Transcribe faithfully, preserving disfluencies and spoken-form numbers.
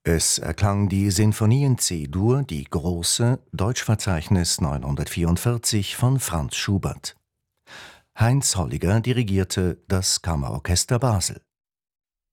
Es erklang die Sinfonie in C-Dur, die große, Deutschverzeichnis neunhundertvierundvierzig von Franz Schubert. Heinz Holliger dirigierte das Kammerorchester Basel.